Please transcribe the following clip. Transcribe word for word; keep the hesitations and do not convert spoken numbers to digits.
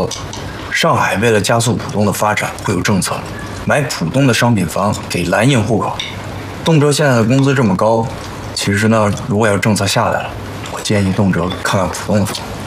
说，上海为了加速浦东的发展，会有政策，买浦东的商品房给蓝印户口。动辄现在的工资这么高，其实呢，如果要政策下来了，我建议动辄看看浦东的房。